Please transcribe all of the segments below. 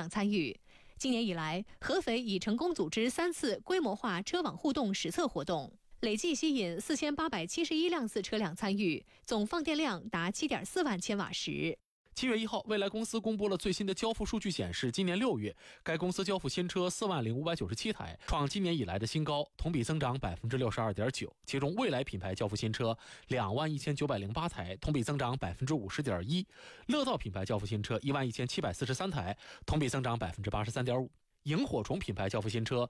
场参与。今年以来，合肥已成功组织3次规模化车网互动实测活动，累计吸引4871辆次车辆参与，总放电量达7.4万千瓦时。 7月1号，蔚来公司公布了最新的交付数据，显示今年6月，该公司交付新车40597台，创今年以来的新高，同比增长62.9%。其中，蔚来品牌交付新车21908台，同比增长50.1%；乐道品牌交付新车11743台，同比增长83.5%；萤火虫品牌交付新车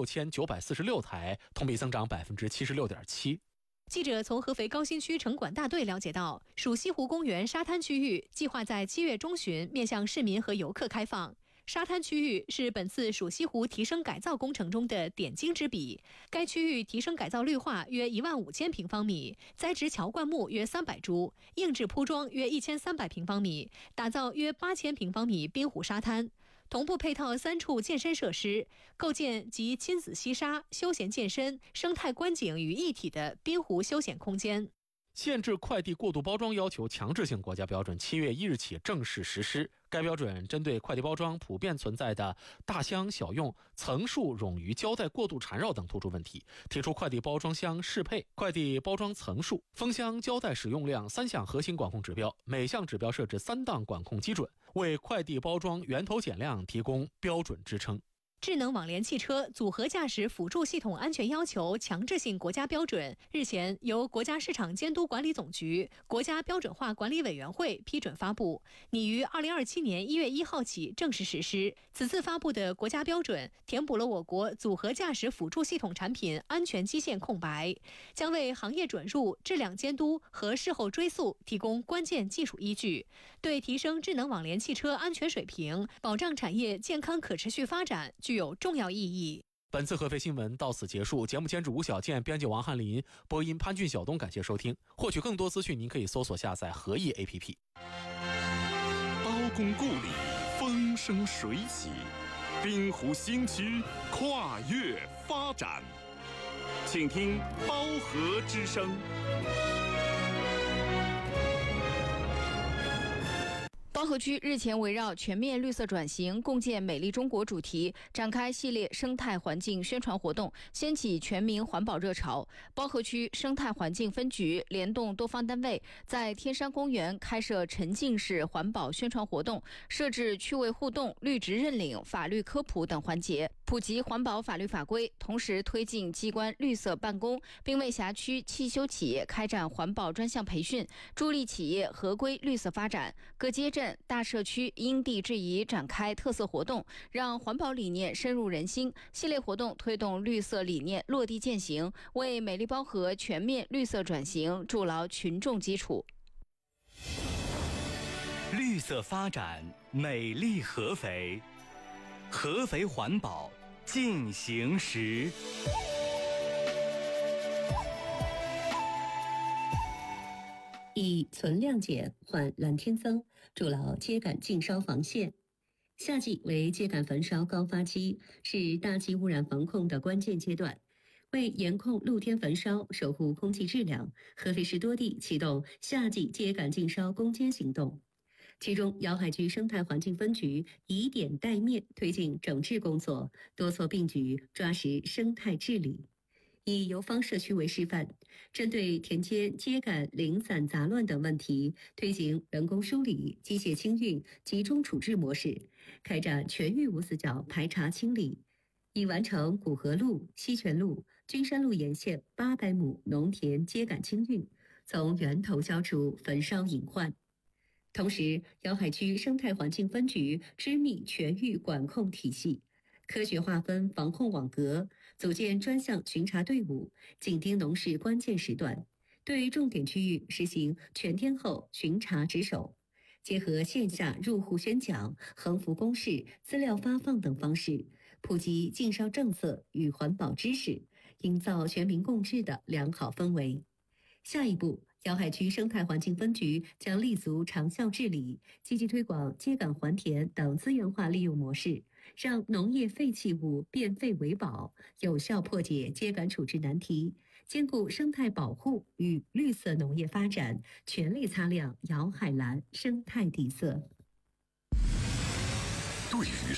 6946台，同比增长76.7%。 记者从合肥高新区城管大队了解到，蜀西湖公园沙滩区域计划在7月中旬面向市民和游客开放。沙滩区域是本次蜀西湖提升改造工程中的点睛之笔。该区域提升改造绿化约15000平方米，栽植乔灌木约300株，硬质铺装约1300平方米，打造约8000平方米滨湖沙滩。同步配套3处健身设施，构建集亲子嬉沙、休闲健身、生态观景于一体的滨湖休闲空间。 限制快递过度包装要求强制性国家标准7月1日起正式实施。该标准针对快递包装普遍存在的大箱小用、层数冗余、胶带过度缠绕等突出问题，提出快递包装箱适配、快递包装层数、封箱胶带使用量3项核心管控指标，每项指标设置3档管控基准，为快递包装源头减量提供标准支撑。 智能网联汽车组合驾驶辅助系统安全要求强制性国家标准日前由国家市场监督管理总局、国家标准化管理委员会批准发布，拟于2027年1月1号起正式实施。此次发布的国家标准填补了我国组合驾驶辅助系统产品安全基线空白，将为行业准入、质量监督和事后追溯提供关键技术依据，对提升智能网联汽车安全水平、保障产业健康可持续发展具有重要意义。 本次合肥新闻到此结束，节目监制吴小健，编辑王翰林，播音潘俊、小东，感谢收听。获取更多资讯，您可以搜索下载合易 APP。 刀工故里，风生水起，滨湖新区跨越发展，请听包河之声。 包河区日前围绕全面绿色转型、共建美丽中国主题，展开系列生态环境宣传活动，掀起全民环保热潮。包河区生态环境分局联动多方单位，在天山公园开设沉浸式环保宣传活动，设置趣味互动、绿植认领、法律科普等环节，普及环保法律法规，同时推进机关绿色办公，并为辖区汽修企业开展环保专项培训，助力企业合规绿色发展。各街镇、大社区因地制宜展开特色活动，让环保理念深入人心。系列活动推动绿色理念落地践行，为美丽包河全面绿色转型筑牢群众基础。 绿色发展，美丽合肥，合肥环保进行时。 以存量减换蓝天增，筑牢秸秆禁烧防线。夏季为秸秆焚烧高发期，是大气污染防控的关键阶段。为严控露天焚烧，守护空气质量，合肥市多地启动夏季秸秆禁烧攻坚行动。其中，瑶海区生态环境分局以点带面，推进整治工作，多措并举，抓实生态治理。以游方社区为示范，针对田间秸秆零散杂乱等问题，推行人工梳理、机械清运、集中处置模式，开展全域无死角排查清理，已完成古河路、西泉路、君山路沿线800亩农田秸秆清运，从源头消除焚烧隐患。同时，瑶海区生态环境分局织密全域管控体系，科学划分防控网格，组建专项巡查队伍，紧盯农事关键时段，对重点区域实行全天候巡查值守，结合线下入户宣讲、横幅公示、资料发放等方式，普及禁烧政策与环保知识，营造全民共治的良好氛围。下一步，瑶海区生态环境分局将立足长效治理，积极推广秸秆还田等资源化利用模式，让农业废弃物变废为宝，有效破解秸秆处置难题，兼顾生态保护与绿色农业发展，全力擦亮瑶海蓝生态底色。 对于